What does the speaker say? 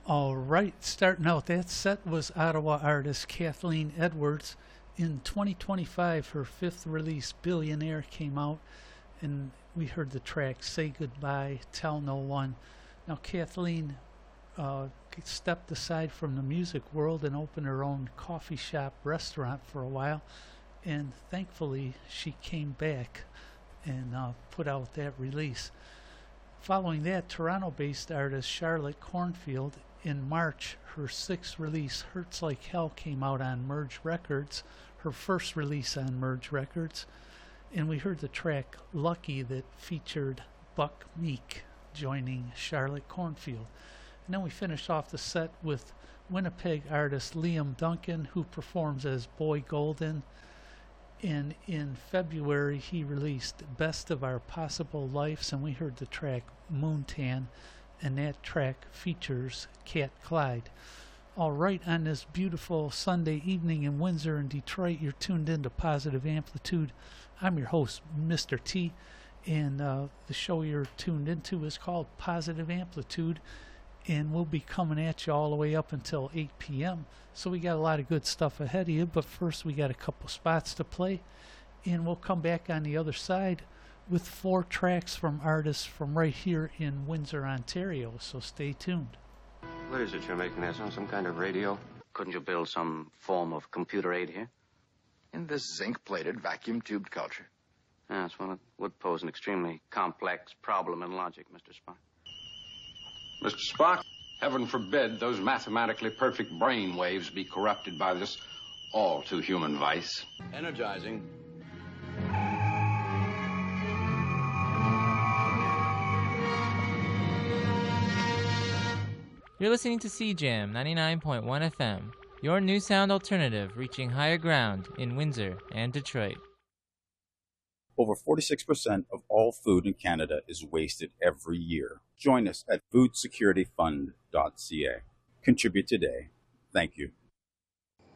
All right, starting out that set was Ottawa artist Kathleen Edwards. In 2025, her fifth release, Billionaire, came out, and we heard the track Say Goodbye, Tell No One. Now, Kathleen uh, stepped aside from the music world and opened her own coffee shop restaurant for a while, and thankfully, she came back and put out that release. Following that, Toronto based artist Charlotte Cornfield, in March, her sixth release, Hurts Like Hell, came out on Merge Records, her first release on Merge Records. And we heard the track Lucky that featured Buck Meek joining Charlotte Cornfield. And then we finished off the set with Winnipeg artist Liam Duncan, who performs as Boy Golden. And in February, he released Best of Our Possible Lives, and we heard the track Moontan, and that track features Cat Clyde. All right, on this beautiful Sunday evening in Windsor and Detroit, you're tuned into Positive Amplitude. I'm your host, Mr. T, and the show you're tuned into is called Positive Amplitude, and we'll be coming at you all the way up until 8 p.m. So we got a lot of good stuff ahead of you, but first we got a couple spots to play, and we'll come back on the other side with 4 tracks from artists from right here in Windsor, Ontario, so stay tuned. What is it you're making there, son? Some kind of radio? Couldn't you build some form of computer aid here? In this zinc-plated, vacuum-tubed culture. Yes, well, it would pose an extremely complex problem in logic, Mr. Spock. Mr. Spock, heaven forbid those mathematically perfect brain waves be corrupted by this all-too-human vice. Energizing. You're listening to CJAM 99.1 FM, your new sound alternative reaching higher ground in Windsor and Detroit. Over 46% of all food in Canada is wasted every year. Join us at foodsecurityfund.ca. Contribute today. Thank you.